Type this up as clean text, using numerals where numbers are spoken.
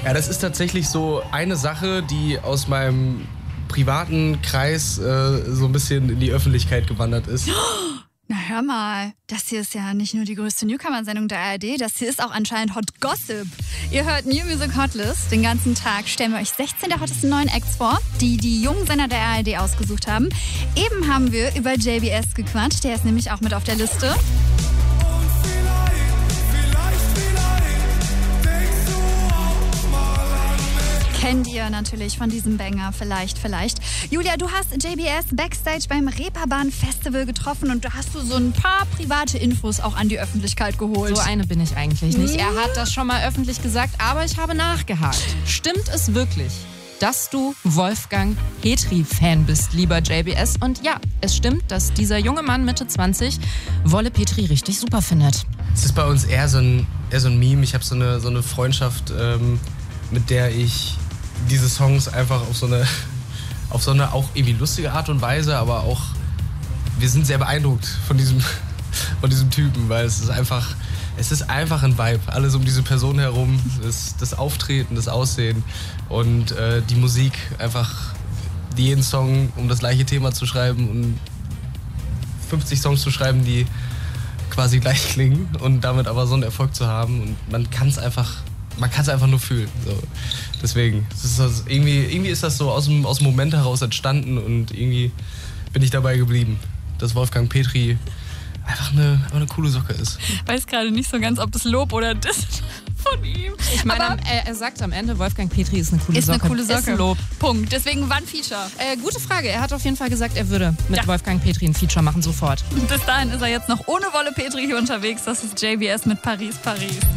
Ja, das ist tatsächlich so eine Sache, die aus meinem privaten Kreis so ein bisschen in die Öffentlichkeit gewandert ist. Na hör mal, das hier ist ja nicht nur die größte Newcomer-Sendung der ARD, das hier ist auch anscheinend Hot Gossip. Ihr hört New Music Hotlist. Den ganzen Tag stellen wir euch 16 der hottesten neuen Acts vor, die jungen Sender der ARD ausgesucht haben. Eben haben wir über JBS gequatscht, der ist nämlich auch mit auf der Liste. Kennt ihr natürlich von diesem Banger, vielleicht. Julia, du hast JBS Backstage beim Reeperbahn Festival getroffen und da hast du so ein paar private Infos auch an die Öffentlichkeit geholt. So eine bin ich eigentlich nicht. Er hat das schon mal öffentlich gesagt, aber ich habe nachgehakt. Stimmt es wirklich, dass du Wolfgang Petri-Fan bist, lieber JBS? Und ja, es stimmt, dass dieser junge Mann Mitte 20 Wolle Petri richtig super findet. Es ist bei uns eher so ein Meme. Ich habe so eine Freundschaft, mit der ich diese Songs einfach auf so eine auch irgendwie lustige Art und Weise, aber auch, wir sind sehr beeindruckt von diesem Typen, weil es ist einfach ein Vibe. Alles um diese Person herum, das Auftreten, das Aussehen und die Musik, einfach jeden Song, um das gleiche Thema zu schreiben und 50 Songs zu schreiben, die quasi gleich klingen und damit aber so einen Erfolg zu haben und man kann es einfach nur fühlen. So. Deswegen, irgendwie ist das so aus dem Moment heraus entstanden und irgendwie bin ich dabei geblieben, dass Wolfgang Petri einfach eine coole Socke ist. Ich weiß gerade nicht so ganz, ob das Lob oder das von ihm. Ich meine, er sagt am Ende, Wolfgang Petri ist eine coole Socke. Ist eine coole Socke. Ist ein Lob. Punkt. Deswegen, wann Feature? Gute Frage. Er hat auf jeden Fall gesagt, er würde mit Wolfgang Petri ein Feature machen, sofort. Bis dahin ist er jetzt noch ohne Wolle Petri hier unterwegs. Das ist JBS mit Paris, Paris.